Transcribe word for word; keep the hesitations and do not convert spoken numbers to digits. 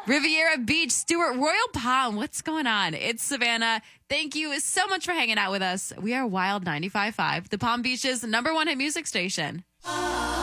Riviera Beach, Stewart, Royal Palm. What's going on? It's Savannah. Thank you so much for hanging out with us. We are Wild ninety-five point five, the Palm Beach's number one hit music station.